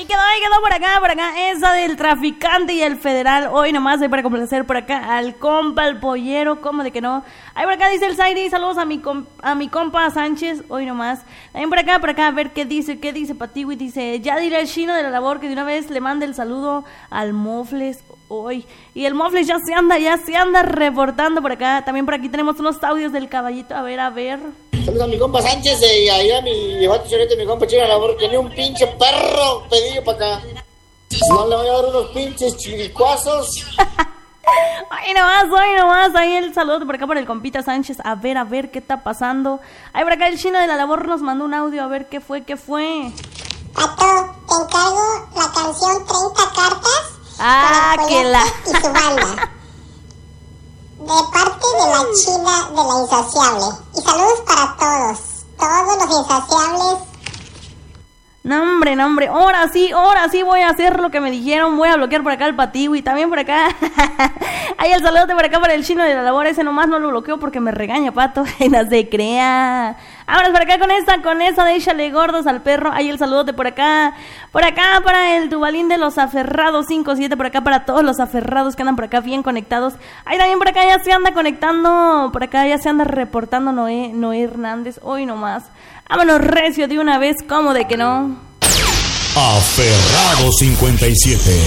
quedó por acá, esa del traficante y el federal. Hoy nomás hay para complacer por acá al compa, al pollero, ¿cómo de que no? Ahí por acá dice el Zairi, saludos a mi compa Sánchez, hoy nomás. También por acá, a ver qué dice Patiwi, dice, ya diré al chino de la labor que de una vez le mande el saludo al Mofles hoy. Y el Mofles ya se anda reportando por acá. También por aquí tenemos unos audios del caballito, a ver. Saludos a mi compa Sánchez y ahí a mi chorete, mi compa Chino de la labor, que ni un pinche perro pedillo para acá. No le voy a dar unos pinches chiricuazos. Hoy nomás, ahí el saludo por acá por el compita Sánchez, a ver qué está pasando. Ahí por acá el chino de la labor nos mandó un audio, a ver qué fue. Pato, te encargo la canción 30 cartas que la... y su banda. De parte de la China de la Insaciable. Y saludos para todos los insaciables. No, hombre, ahora sí voy a hacer lo que me dijeron, voy a bloquear por acá el Patiwi, también por acá, ahí el saludo por acá para el chino de la labor, ese nomás no lo bloqueo porque me regaña, Pato, no se crea. Vámonos por acá con esa de échale gordos al perro, ahí el saludote por acá para el Dubalín de los aferrados 5-7, por acá para todos los aferrados que andan por acá bien conectados, ahí también por acá ya se anda conectando, por acá ya se anda reportando Noé Hernández, hoy nomás. Vámonos recio de una vez, ¿cómo de que no? Aferrado 57.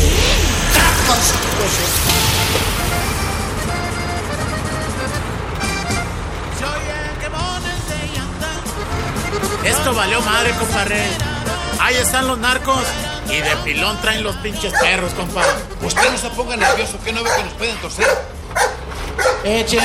Esto valió madre, compadre. Ahí están los narcos y de pilón traen los pinches perros, compadre. Usted no se ponga nervioso, que no ve que nos pueden torcer.